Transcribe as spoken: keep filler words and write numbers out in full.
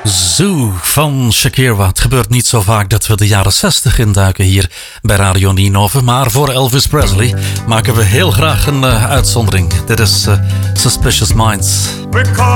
Zoo van Shakira. Het gebeurt niet zo vaak dat we de jaren zestig induiken hier bij Radio Ninove. Maar voor Elvis Presley maken we heel graag een uh, uitzondering. Dit is uh, Suspicious Minds.